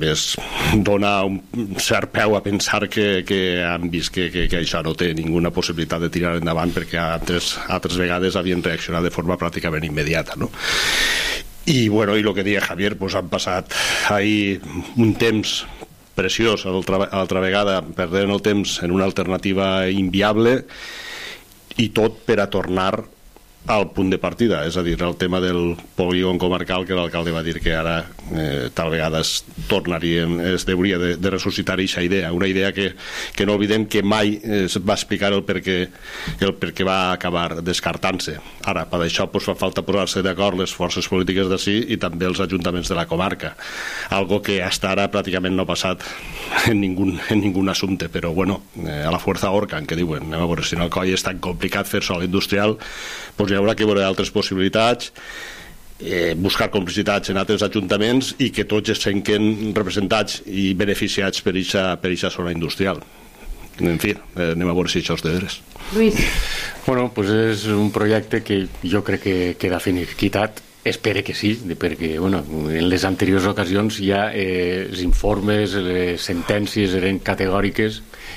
és donar un cert peu a pensar que han vist que això no té ninguna possibilitat de tirar endavant, perquè altres vegades havien reaccionat de forma pràcticament immediata, no? I bueno, i el que deia Javier, pues han passat ahir un temps preciós, altra vegada perdent el temps en una alternativa inviable, i tot per a tornar al punt de partida, és a dir, el tema del polígon comarcal, que l'alcalde va dir que ara tal vegada es hauria de ressuscitar aquesta idea, una idea que no oblidem que mai es va explicar el per què va acabar descartant-se. Ara, per això fa falta posar-se d'acord les forces polítiques d'ací i també els ajuntaments de la comarca, algo que fins ara pràcticament no ha passat en ningun assumpte, però bueno, a la fuerza ahorcan, que diuen, anem a veure, si no el coll és tan complicat fer sòl industrial, doncs hi haurà que veure altres possibilitats, buscar complicitats en altres ajuntaments i que tots es sentin representats i beneficiats per aquesta zona industrial. En fi, anem a veure si això és de veres. Lluís. Bueno, pues és un projecte que jo crec que queda finiquitat. Espero que sí, perquè bueno, en les anteriors ocasions ja els informes, les sentències eren categòriques,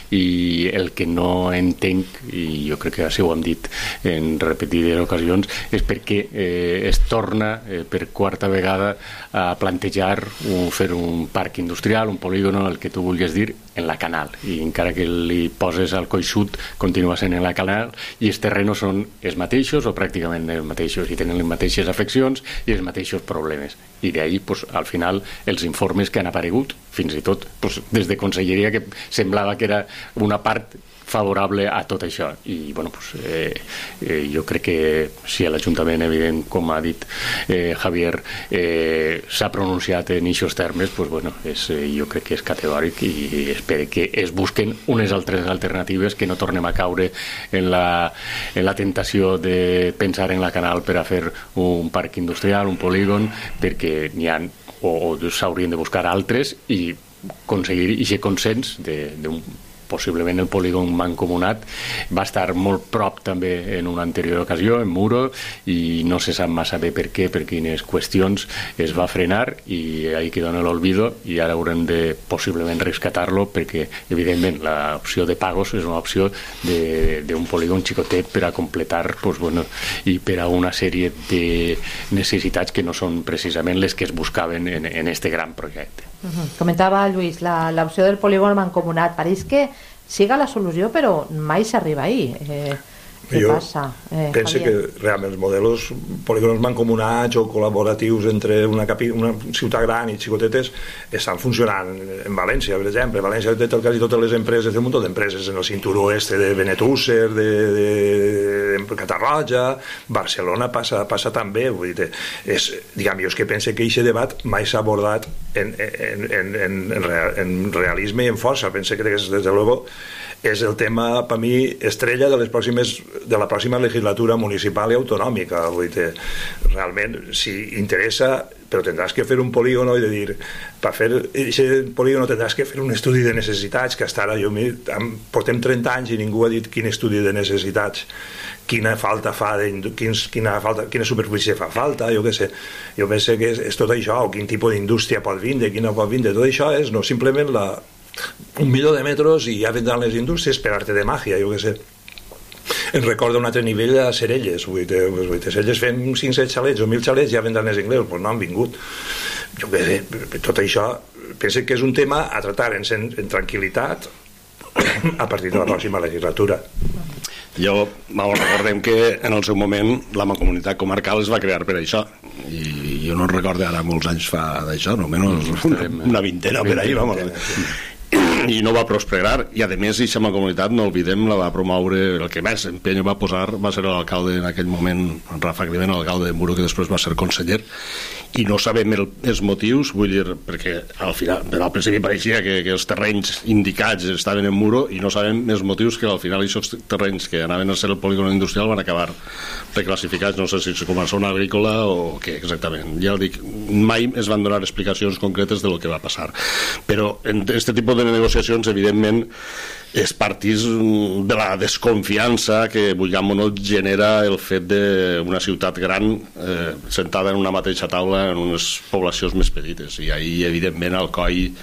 i el que no entenc, i jo crec que ja ho hem dit en repetides ocasions, és perquè es torna per quarta vegada a plantejar fer un parc industrial, un polígon, el que tu vulguis dir, en la Canal, i encara que li poses al coll sud continua sent en la Canal, i els terrenos són els mateixos o pràcticament els mateixos, i tenen les mateixes afeccions i els mateixos problemes, i d'ahir pues, al final els informes que han aparegut, fins i tot pues, des de Conselleria, que semblava que era una part favorable a tot això, i bueno, pues, jo crec que si l'Ajuntament, evident, com ha dit Javier, s'ha pronunciat en aquests termes, pues, bueno, jo crec que és categòric, i espero que es busquen unes altres alternatives, que no tornem a caure en la tentació de pensar en la Canal per a fer un parc industrial, un polígon, perquè n'hi ha o s'haurien de buscar altres i aconseguir aquest consens d'un possiblement el polígon mancomunat. Va estar molt prop també en una anterior ocasió, en Muro, i no se sap massa bé per què, per quines qüestions es va frenar, i ahí queda en l'olvido, i ara haurem de possiblement rescatar-lo, perquè evidentment l'opció de pagos és una opció d'un polígon xicotet per a completar, pues, bueno, i per a una sèrie de necessitats que no són precisament les que es buscaven en este gran projecte. Comentava Lluís, l'opció del polígon mancomunat pareix que siga la solució, però mai s'arriba ahí. Què passa? Penso que realment els models polígons mancomunats o col·laboratius entre una ciutat gran i xicotetes estan funcionant en València, per exemple. València té quasi totes les empreses, un munt d'empreses en el cinturó este de Benetússer, de Catarroja, Barcelona passa també. Vull dir, jo és que penso que aquest debat mai s'ha abordat en realisme i en força. Penso que des de luego és el tema, per mi, estrella de la pròxima legislatura municipal i autonòmica. Vull dir, realment, si interessa, però tindràs que fer un polígono i de dir, per fer aquest polígono tindràs que fer un estudi de necessitats, que hasta ara portem 30 anys i ningú ha dit quin estudi de necessitats, quina falta fa, quina superfície fa falta, jo què sé. Jo penso que és tot això, o quin tipus d'indústria pot vindre, quina pot vindre. Tot això és no simplement 1 milió de metres i ja vendran les indústries per arte de màgia, jo què sé. Em recorda un altre nivell a Cerelles. Cerelles fem 500 xalets o 1.000 xalets, ja vendran els inglesos, doncs no han vingut. Jo què sé, tot això penso que és un tema a tratar en tranquil·litat a partir de la pròxima legislatura. Recordem que en el seu moment la Mancomunitat Comarcal es va crear per això, i jo no recordo ara molts anys fa d'això, almenys una vintena per ahí, i no va prosperar, i a més aquesta Mancomunitat, no oblidem, la va promoure, el que més empenyo va posar va ser l'alcalde en aquell moment, Rafa Climent, l'alcalde de Muro, que després va ser conseller, i no sabem els motius, vull dir, perquè al principi pareixia que els terrenys indicats estaven en Muro, i no sabem els motius que al final aquests terrenys que anaven a ser el polígon industrial van acabar reclassificats, no sé si com a zona agrícola o què exactament. Ja ho dic, mai es van donar explicacions concretes de lo que va passar. Però en aquest tipus de negociacions negociacions, evidentment, és partís de la desconfiança que, vulguem o no, genera el fet d'una ciutat gran sentada en una mateixa taula en unes poblacions més petites, i ahir, evidentment, Alcoi